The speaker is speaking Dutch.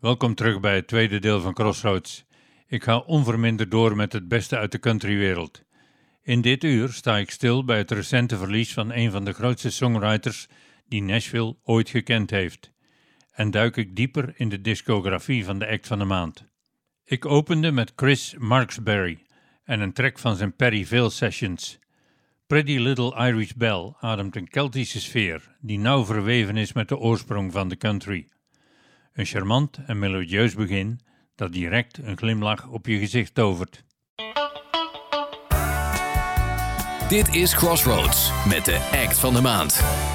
Welkom terug bij het tweede deel van Crossroads. Ik ga onverminderd door met het beste uit de countrywereld. In dit uur sta ik stil bij het recente verlies van een van de grootste songwriters die Nashville ooit gekend heeft. En duik ik dieper in de discografie van de act van de maand. Ik opende met Chris Marksberry en een track van zijn Perryville Sessions. Pretty Little Irish Belle ademt een Keltische sfeer die nauw verweven is met de oorsprong van de country. Een charmant en melodieus begin dat direct een glimlach op je gezicht tovert. Dit is Crossroads met de act van de maand.